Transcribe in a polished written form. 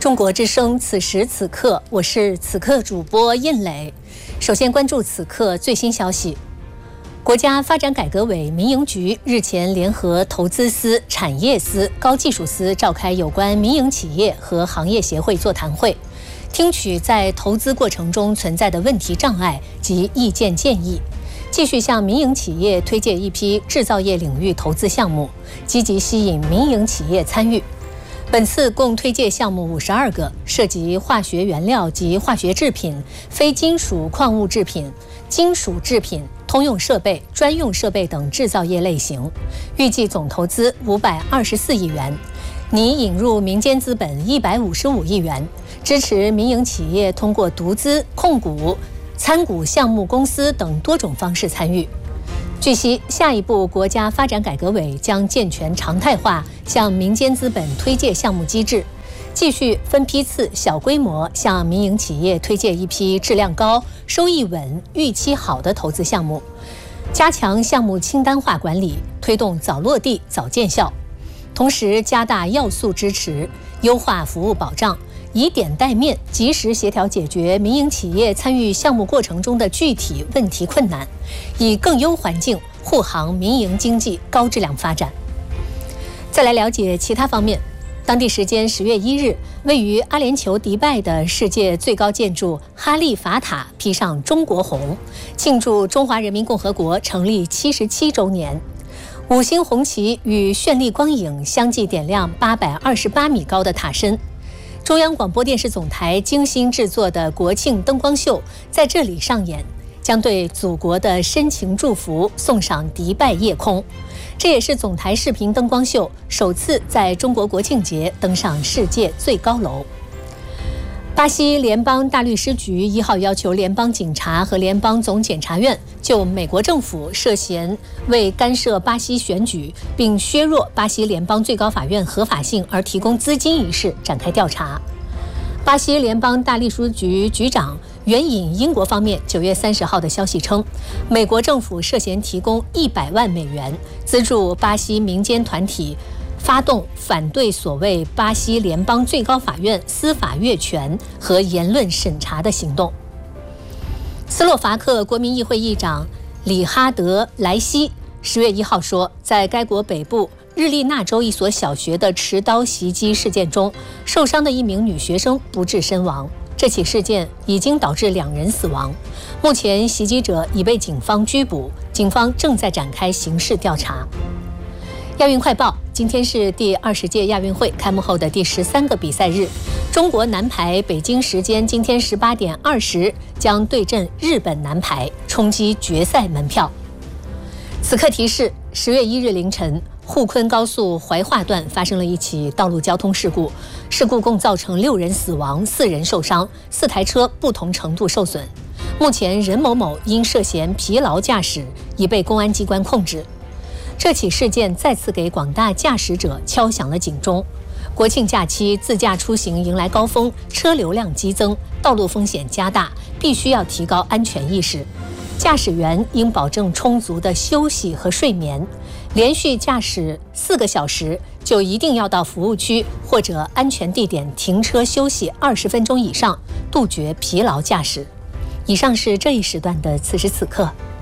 中国之声，此时此刻，我是此刻主播印磊。首先关注此刻最新消息。国家发展改革委民营局日前联合投资司、产业司、高技术司召开有关民营企业和行业协会座谈会，听取在投资过程中存在的问题障碍及意见建议，继续向民营企业推荐一批制造业领域投资项目，积极吸引民营企业参与。本次共推介项目52个，涉及化学原料及化学制品、非金属矿物制品、金属制品、通用设备、专用设备等制造业类型，预计总投资524亿元，拟引入民间资本155亿元，支持民营企业通过独资、控股、参股项目公司等多种方式参与。据悉，下一步国家发展改革委将健全常态化向民间资本推介项目机制，继续分批次、小规模向民营企业推介一批质量高、收益稳、预期好的投资项目，加强项目清单化管理，推动早落地、早见效。同时，加大要素支持，优化服务保障，以点带面，及时协调解决民营企业参与项目过程中的具体问题困难，以更优环境护航民营经济高质量发展。再来了解其他方面。当地时间10月1日，位于阿联酋迪拜的世界最高建筑哈利法塔披上中国红，庆祝中华人民共和国成立77周年。5星红旗与绚丽光影相继点亮828米高的塔身。中央广播电视总台精心制作的国庆灯光秀在这里上演，将对祖国的深情祝福送上迪拜夜空。这也是总台视频灯光秀首次在中国国庆节登上世界最高楼。巴西联邦大律师局1号要求联邦警察和联邦总检察院就美国政府涉嫌为干涉巴西选举并削弱巴西联邦最高法院合法性而提供资金一事展开调查。巴西联邦大律师局局长援引英国方面9月30号的消息称，美国政府涉嫌提供100万美元资助巴西民间团体发动反对所谓巴西联邦最高法院司法越权和言论审查的行动。斯洛伐克国民议会议长里哈德·莱西10月1号说，在该国北部日利纳州一所小学的持刀袭击事件中，受伤的一名女学生不治身亡。这起事件已经导致2人死亡，目前袭击者已被警方拘捕，警方正在展开刑事调查。亚运快报，今天是第20届亚运会开幕后的第13个比赛日，中国男排北京时间今天18点20将对阵日本男排，冲击决赛门票。此刻提示：10月1日凌晨，沪昆高速怀化段发生了一起道路交通事故，事故共造成6人死亡、4人受伤，4台车不同程度受损。目前任某某因涉嫌疲劳驾驶已被公安机关控制。这起事件再次给广大驾驶者敲响了警钟。国庆假期自驾出行迎来高峰，车流量激增，道路风险加大，必须要提高安全意识。驾驶员应保证充足的休息和睡眠，连续驾驶4个小时就一定要到服务区或者安全地点停车休息20分钟以上，杜绝疲劳驾驶。以上是这一时段的此时此刻。